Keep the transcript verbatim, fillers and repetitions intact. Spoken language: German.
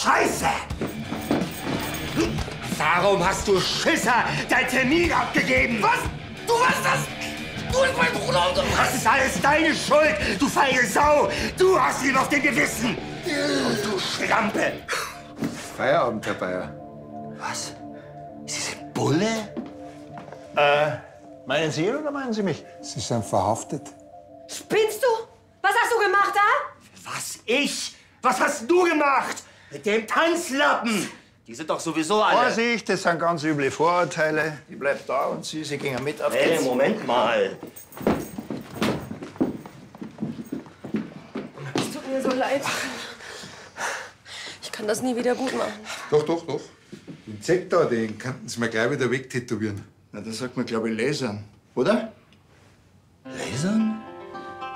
Scheiße! Warum hast du Schisser dein Termin abgegeben? Was? Du warst das? Du und mein Bruder und das ist alles deine Schuld, du feige Sau! Du hast ihn auf dem Gewissen! Und du Schlampe! Feierabend, Herr Bayer. Was? Sie sind Bulle? Äh, meinen Sie ihn oder meinen Sie mich? Sie sind verhaftet. Spinnst du? Was hast du gemacht, da? Was, ich? Was hast du gemacht? Mit dem Tanzlappen? Die sind doch sowieso alle... Vorsicht, das sind ganz üble Vorurteile. Die bleibt da und Sie, Sie gehen mit auf Hey, geht's. Moment mal. Es tut mir so leid. Ich kann das nie wieder gut machen. Doch, doch, doch. Den Z da, den könnten Sie mir gleich wieder wegtätowieren. Na, das sagt man, glaube ich, Lasern, oder?